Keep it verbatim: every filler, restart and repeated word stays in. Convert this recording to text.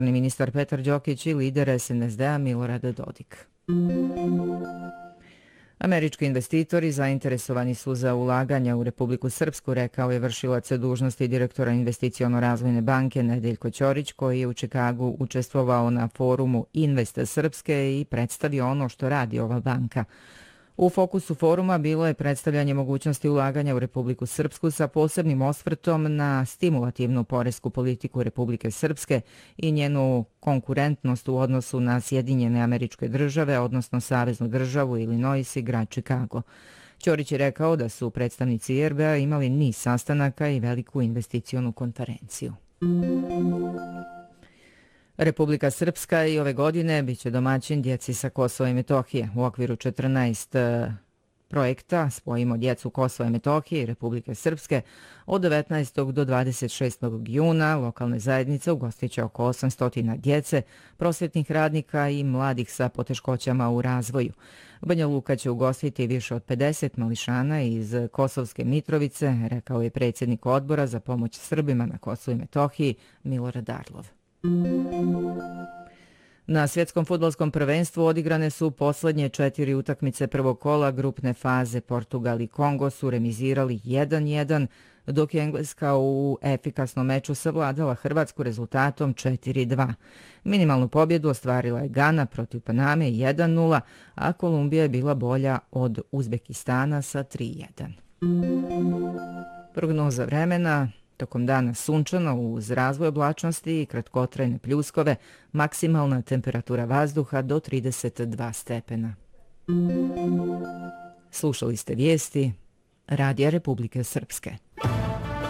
Ministar Petar Đokić i lider es en es de-a Milorad Dodik. Američki investitori zainteresovani su za ulaganja u Republiku Srpsku, rekao je vršilac dužnosti direktora Investiciono-razvojne banke Nedeljko Ćorić, koji je u Čikagu učestvovao na forumu Invest Srpske i predstavio ono što radi ova banka. U fokusu foruma bilo je predstavljanje mogućnosti ulaganja u Republiku Srpsku sa posebnim osvrtom na stimulativnu poresku politiku Republike Srpske i njenu konkurentnost u odnosu na Sjedinjene Američke Države, odnosno Saveznu državu Illinois i grad Čikago. Ćorić je rekao da su predstavnici i er be a imali niz sastanaka i veliku investicionu konferenciju. Republika Srpska i ove godine biće domaćin djeci sa Kosova i Metohije. U okviru četrnaest projekta Spojimo djecu Kosova i Metohije i Republike Srpske od devetnaestog do dvadeset šestog juna lokalne zajednice ugostiće oko osamsto djece, prosvjetnih radnika i mladih sa poteškoćama u razvoju. Banja Luka će ugostiti više od pedeset mališana iz Kosovske Mitrovice, rekao je predsjednik odbora za pomoć Srbima na Kosovu i Metohiji Milorad Arlov. Na svjetskom fudbalskom prvenstvu odigrane su posljednje četiri utakmice prvog kola grupne faze. Portugal i Kongo su remizirali jedan jedan, dok je Engleska u efikasnom meču savladala Hrvatsku rezultatom četiri dva. Minimalnu pobjedu ostvarila je Gana protiv Paname jedan nula, a Kolumbija je bila bolja od Uzbekistana sa tri jedan. Prognoza vremena: tokom dana sunčano uz razvoj oblačnosti i kratkotrajne pljuskove, maksimalna temperatura vazduha do trideset dva stepena. Slušali ste vijesti Radija Republike Srpske.